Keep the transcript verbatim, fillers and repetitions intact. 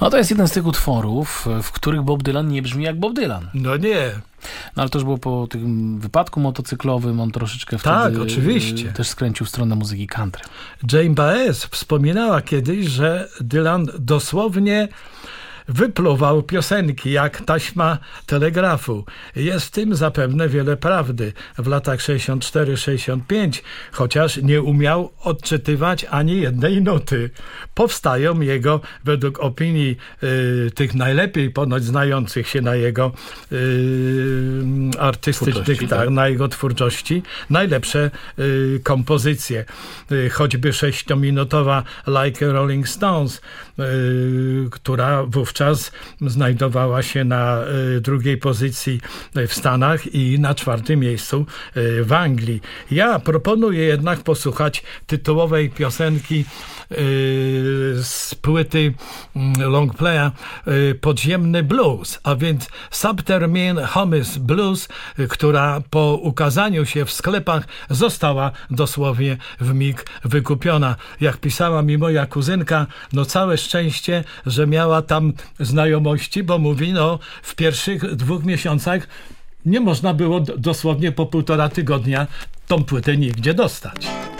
No to jest jeden z tych utworów, w których Bob Dylan nie brzmi jak Bob Dylan. No nie. No ale to już było po tym wypadku motocyklowym, on troszeczkę tak, wtedy oczywiście. też skręcił w stronę muzyki country. Jane Baez wspominała kiedyś, że Dylan dosłownie wypluwał piosenki jak taśma telegrafu. Jest w tym zapewne wiele prawdy. W latach sześćdziesiąt cztery sześćdziesiąt pięć, chociaż nie umiał odczytywać ani jednej nuty. Powstają jego, według opinii y, tych najlepiej ponoć znających się na jego y, artystycznych, tak, na jego twórczości, najlepsze y, kompozycje. Y, choćby sześciominutowa Like a Rolling Stones, y, która wówczas znajdowała się na y, drugiej pozycji w Stanach i na czwartym miejscu y, w Anglii. Ja proponuję jednak posłuchać tytułowej piosenki y, z płyty y, longplaya y, Podziemny Blues, a więc Subterranean Homies Blues, y, która po ukazaniu się w sklepach została dosłownie w mig wykupiona. Jak pisała mi moja kuzynka, no całe szczęście, że miała tam znajomości, bo mówi, no w pierwszych dwóch miesiącach nie można było dosłownie po półtora tygodnia tą płytę nigdzie dostać.